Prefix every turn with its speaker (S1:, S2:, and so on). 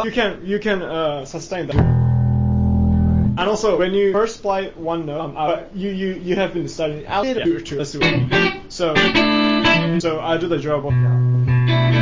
S1: you can sustain that. And also, when you first play one note, you have been studying out to let's do it. So I do the job of